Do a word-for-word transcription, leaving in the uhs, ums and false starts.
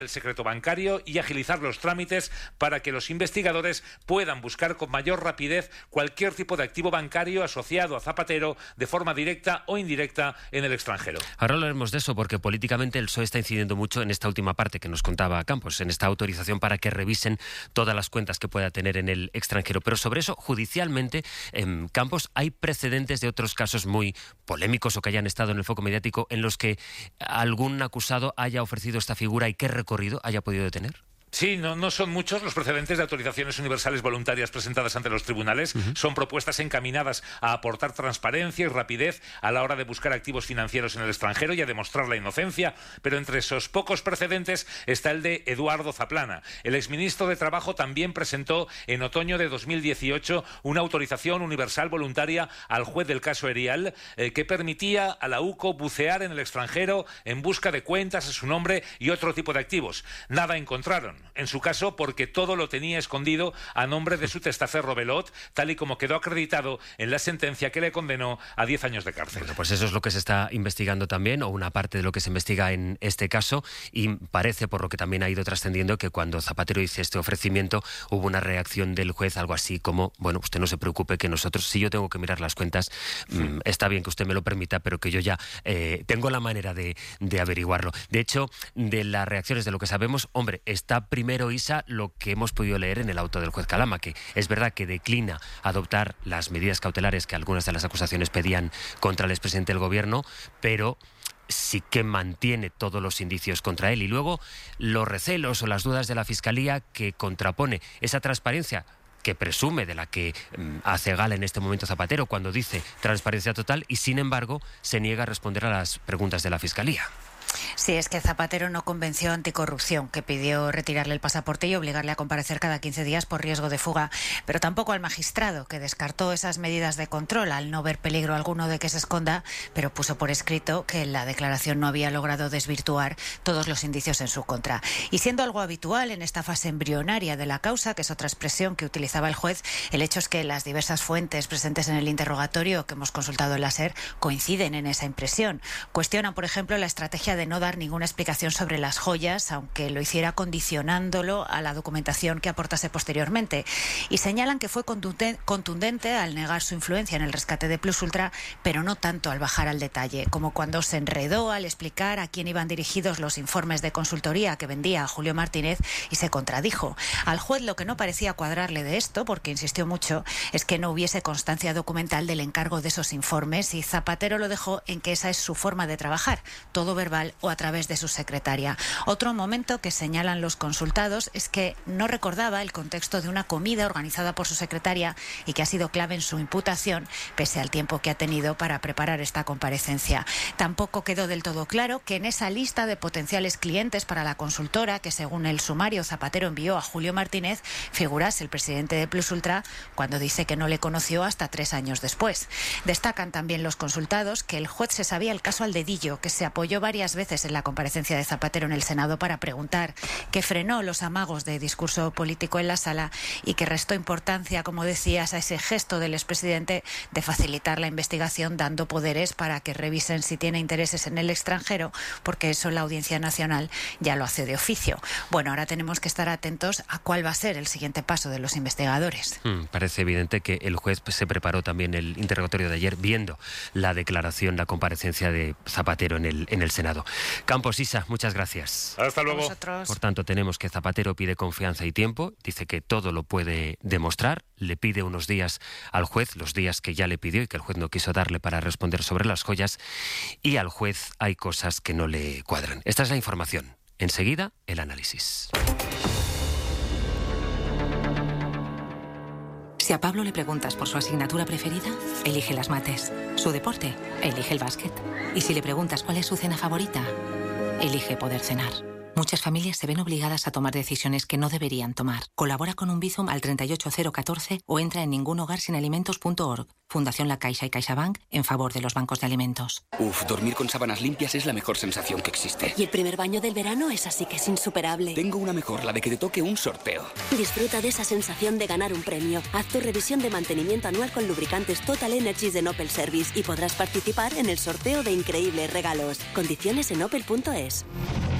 el secreto bancario y agilizar los trámites para que los investigadores puedan buscar con mayor rapidez cualquier tipo de activo bancario asociado a Zapatero de forma directa o indirecta en el extranjero. Ahora hablaremos de eso porque políticamente el P S O E está incidiendo mucho en esta última parte que nos contaba Campos, en esta autorización para que revisen todas las cuentas que pueda tener en el extranjero. Pero sobre eso, judicialmente, en Campos, hay precedentes de otros casos muy polémicos o que hayan estado en el foco mediático en los que algún acusado haya ofrecido esta figura y qué recorrido haya podido tener. Sí, no, no son muchos los precedentes de autorizaciones universales voluntarias presentadas ante los tribunales. Uh-huh. Son propuestas encaminadas a aportar transparencia y rapidez a la hora de buscar activos financieros en el extranjero y a demostrar la inocencia. Pero entre esos pocos precedentes está el de Eduardo Zaplana. El exministro de Trabajo también presentó en otoño de dos mil dieciocho una autorización universal voluntaria al juez del caso Erial eh, que permitía a la U C O bucear en el extranjero en busca de cuentas a su nombre y otro tipo de activos. Nada encontraron. En su caso, porque todo lo tenía escondido a nombre de su testaferro Belot, tal y como quedó acreditado en la sentencia que le condenó a diez años de cárcel. Bueno, pues eso es lo que se está investigando también, o una parte de lo que se investiga en este caso, y parece, por lo que también ha ido trascendiendo, que cuando Zapatero hizo este ofrecimiento hubo una reacción del juez, algo así como, bueno, usted no se preocupe que nosotros, si yo tengo que mirar las cuentas, sí. mmm, está bien que usted me lo permita, pero que yo ya eh, tengo la manera de, de averiguarlo. De hecho, de las reacciones de lo que sabemos, hombre, está primero, Isa, lo que hemos podido leer en el auto del juez Calama, que es verdad que declina adoptar las medidas cautelares que algunas de las acusaciones pedían contra el expresidente del gobierno, pero sí que mantiene todos los indicios contra él. Y luego los recelos o las dudas de la Fiscalía que contrapone esa transparencia que presume, de la que um, hace gala en este momento Zapatero cuando dice transparencia total, y sin embargo se niega a responder a las preguntas de la Fiscalía. Sí, es que Zapatero no convenció a Anticorrupción, que pidió retirarle el pasaporte y obligarle a comparecer cada quince días por riesgo de fuga, pero tampoco al magistrado, que descartó esas medidas de control al no ver peligro alguno de que se esconda, pero puso por escrito que la declaración no había logrado desvirtuar todos los indicios en su contra. Y siendo algo habitual en esta fase embrionaria de la causa, que es otra expresión que utilizaba el juez, el hecho es que las diversas fuentes presentes en el interrogatorio que hemos consultado en la SER coinciden en esa impresión. Cuestionan, por ejemplo, la estrategia de no dar ninguna explicación sobre las joyas, aunque lo hiciera condicionándolo a la documentación que aportase posteriormente. Y señalan que fue contundente al negar su influencia en el rescate de Plus Ultra, pero no tanto al bajar al detalle, como cuando se enredó al explicar a quién iban dirigidos los informes de consultoría que vendía a Julio Martínez y se contradijo. Al juez lo que no parecía cuadrarle de esto, porque insistió mucho, es que no hubiese constancia documental del encargo de esos informes, y Zapatero lo dejó en que esa es su forma de trabajar, todo verbal o a través de su secretaria. Otro momento que señalan los consultados es que no recordaba el contexto de una comida organizada por su secretaria y que ha sido clave en su imputación, pese al tiempo que ha tenido para preparar esta comparecencia. Tampoco quedó del todo claro que en esa lista de potenciales clientes para la consultora, que según el sumario Zapatero envió a Julio Martínez, figurase el presidente de Plus Ultra, cuando dice que no le conoció hasta tres años después. Destacan también los consultados que el juez se sabía el caso al dedillo, que se apoyó varias veces en la comparecencia de Zapatero en el Senado para preguntar, que frenó los amagos de discurso político en la sala y que restó importancia, como decías, a ese gesto del expresidente de facilitar la investigación dando poderes para que revisen si tiene intereses en el extranjero, porque eso la Audiencia Nacional ya lo hace de oficio. Bueno, ahora tenemos que estar atentos a cuál va a ser el siguiente paso de los investigadores. Hmm, parece evidente que el juez pues, se preparó también el interrogatorio de ayer viendo la declaración, la comparecencia de Zapatero en el, en el Senado. Campos, Isa, muchas gracias. Hasta luego. Por tanto, tenemos que Zapatero pide confianza y tiempo, dice que todo lo puede demostrar, le pide unos días al juez, los días que ya le pidió y que el juez no quiso darle para responder sobre las joyas, y al juez hay cosas que no le cuadran. Esta es la información. Enseguida, el análisis. Si a Pablo le preguntas por su asignatura preferida, elige las mates. Su deporte, elige el básquet. Y si le preguntas cuál es su cena favorita, elige poder cenar. Muchas familias se ven obligadas a tomar decisiones que no deberían tomar. Colabora con un Bizum al treinta y ocho cero catorce o entra en ningunhogarsinalimentos punto org. Fundación La Caixa y CaixaBank en favor de los bancos de alimentos. Uf, dormir con sábanas limpias es la mejor sensación que existe. Y el primer baño del verano es así que es insuperable. Tengo una mejor, la de que te toque un sorteo. Disfruta de esa sensación de ganar un premio. Haz tu revisión de mantenimiento anual con lubricantes Total Energies de Opel Service y podrás participar en el sorteo de increíbles regalos. Condiciones en opel punto es.